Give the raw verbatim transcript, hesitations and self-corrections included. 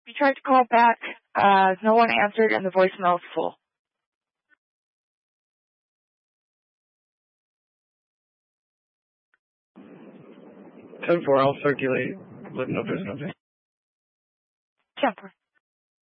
We tried to call back. Uh, no one answered, and the voicemail is full. ten four, I'll circulate. Let me know if there's nothing. ten four.